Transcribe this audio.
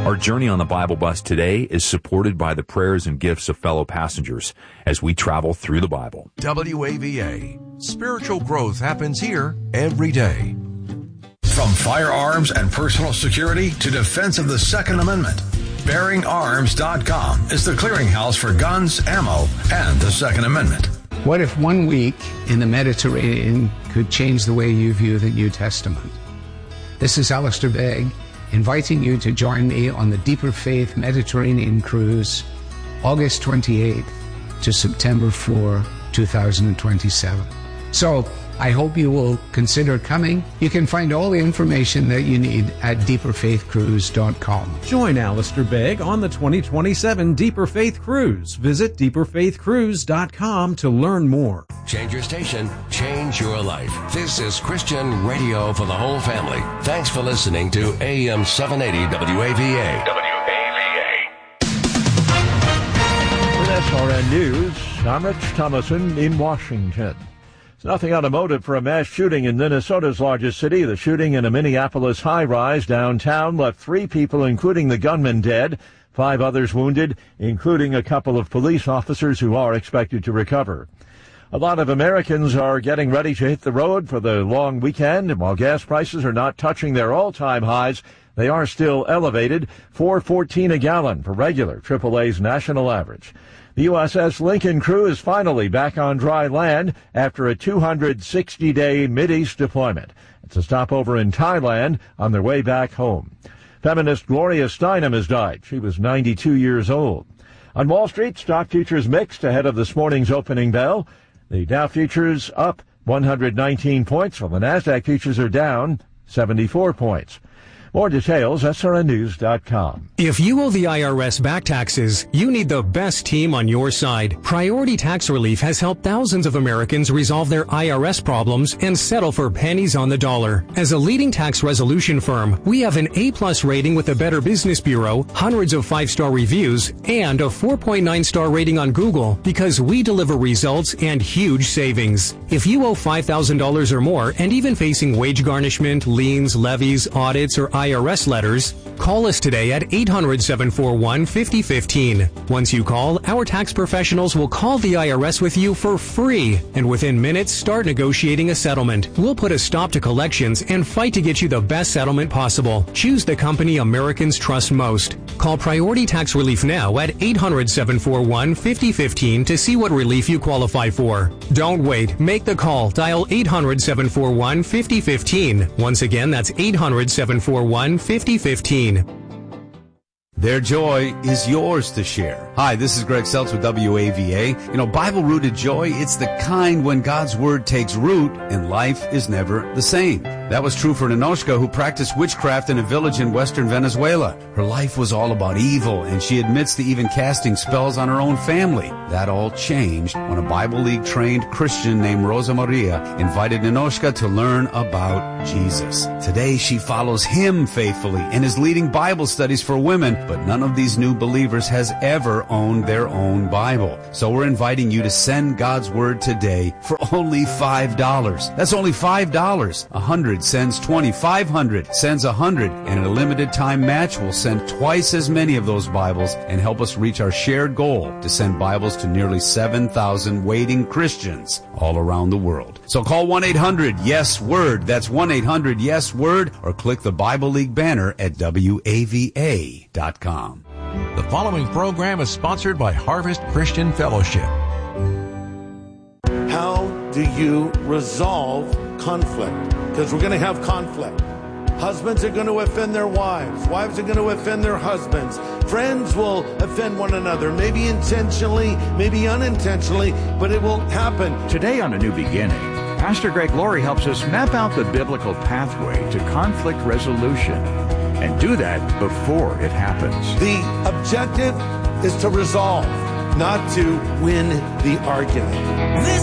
Our journey on the Bible Bus today is supported by the prayers and gifts of fellow passengers as we travel through the Bible. WAVA. Spiritual growth happens here every day. From firearms and personal security to defense of the Second Amendment, BearingArms.com is the clearinghouse for guns, ammo, and the Second Amendment. What if 1 week in the Mediterranean could change the way you view the New Testament? This is Alistair Begg, inviting you to join me on the Deeper Faith Mediterranean Cruise, August 28th to September 4, 2027. So, I hope you will consider coming. You can find all the information that you need at deeperfaithcruise.com. Join Alistair Begg on the 2027 Deeper Faith Cruise. Visit deeperfaithcruise.com to learn more. Change your station, change your life. This is Christian radio for the whole family. Thanks for listening to AM 780 WAVA. With SRN News, I'm Rich Thomason in Washington. Nothing automotive for a mass shooting in Minnesota's largest city. The shooting in a Minneapolis high-rise downtown left 3 people, including the gunman, dead, 5 others wounded, including a couple of police officers who are expected to recover. A lot of Americans are getting ready to hit the road for the long weekend, and while gas prices are not touching their all-time highs, they are still elevated, $4.14 a gallon for regular AAA's national average. The USS Lincoln crew is finally back on dry land after a 260-day Mideast deployment. It's a stopover in Thailand on their way back home. Feminist Gloria Steinem has died. She was 92 years old. On Wall Street, stock futures mixed ahead of this morning's opening bell. The Dow futures up 119 points, while the NASDAQ futures are down 74 points. More details, srnnews.com. If you owe the IRS back taxes, you need the best team on your side. Priority Tax Relief has helped thousands of Americans resolve their IRS problems and settle for pennies on the dollar. As a leading tax resolution firm, we have an A+ rating with the Better Business Bureau, hundreds of 5-star reviews, and a 4.9-star rating on Google because we deliver results and huge savings. If you owe $5,000 or more and even facing wage garnishment, liens, levies, audits, or IRS letters, call us today at 800-741-5015. Once you call, our tax professionals will call the IRS with you for free, and within minutes start negotiating a settlement. We'll put a stop to collections and fight to get you the best settlement possible. Choose the company Americans trust most. Call Priority Tax Relief now at 800-741-5015 to see what relief you qualify for. Don't wait. Make the call. Dial 800-741-5015. Once again, that's 800-741-5015. Their joy is yours to share. Hi, this is Greg Seltz with WAVA. You know, Bible-rooted joy, it's the kind when God's Word takes root and life is never the same. That was true for Ninoshka, who practiced witchcraft in a village in western Venezuela. Her life was all about evil, and she admits to even casting spells on her own family. That all changed when a Bible League-trained Christian named Rosa Maria invited Ninoshka to learn about Jesus. Today, she follows him faithfully and is leading Bible studies for women, but none of these new believers has ever owned their own Bible. So we're inviting you to send God's Word today for only $5. That's only $5. 100 sends 20, 500 sends 100, and in a limited time match, we'll send twice as many of those Bibles and help us reach our shared goal to send Bibles to nearly 7,000 waiting Christians all around the world. So call 1-800-YES-WORD. That's 1-800-YES-WORD, or click the Bible League banner at WAVA.com. The following program is sponsored by Harvest Christian Fellowship. How do you resolve conflict? Because we're going to have conflict. Husbands are going to offend their wives. Wives are going to offend their husbands. Friends will offend one another, maybe intentionally, maybe unintentionally, but it will happen. Today on A New Beginning, Pastor Greg Laurie helps us map out the biblical pathway to conflict resolution and do that before it happens. The objective is to resolve, not to win the argument.